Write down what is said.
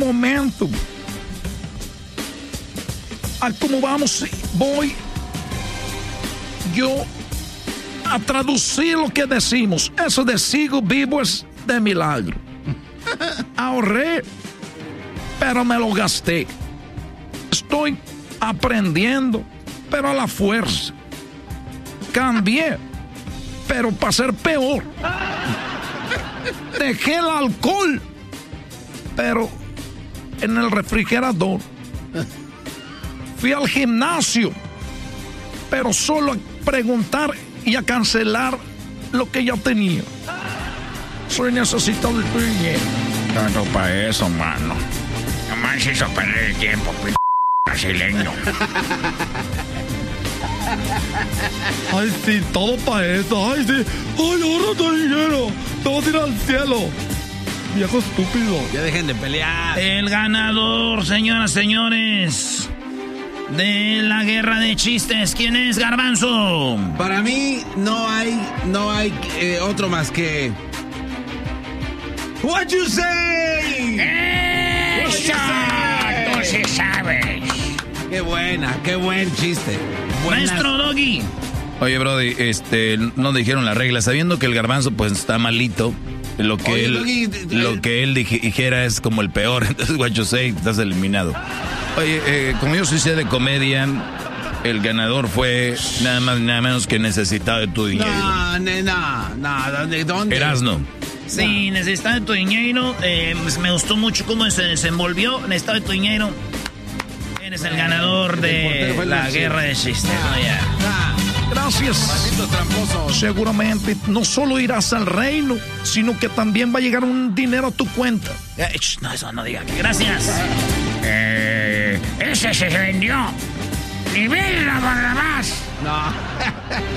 momento. ¿Cómo vamos? Voy yo a traducir lo que decimos. Eso de sigo vivo es de milagro. Ahorré, pero me lo gasté. Estoy aprendiendo, pero a la fuerza. Cambié, pero para ser peor. Dejé el alcohol, pero en el refrigerador. Fui al gimnasio, pero solo a preguntar y a cancelar lo que ya tenía. Soy necesitado de tu dinero. Tanto para eso, mano. Nomás hizo perder el tiempo, brasileño. Ay, sí, todo para eso. Ay, sí. Ay, ahorra tu dinero. Te vas a ir al cielo. Viejo estúpido. Ya dejen de pelear. El ganador, señoras, señores, de la guerra de chistes. ¿Quién es, Garbanzo? Para mí no hay otro más que... What you say? ¡Eso! Tú sí sabes. Qué buen chiste. Maestro Doggy. Oye, Brody, no dijeron las reglas. Sabiendo que el Garbanzo pues está malito, lo que él dijera es como el peor. Entonces, what you say, estás eliminado. Oye, como yo sí sé de comedia, el ganador fue nada más nada menos que necesitado de tu dinero. No, ¿de dónde? Erasno. Sí, necesitaba de tu dinero. Me gustó mucho cómo se desenvolvió. Necesitaba de tu dinero. Eres el ganador de la guerra de chistes. Gracias. Maldito tramposo. Seguramente no solo irás al reino, sino que también va a llegar un dinero a tu cuenta. No, eso no diga. Gracias. Ese se vendió. ¡Libera, Barrabás! No.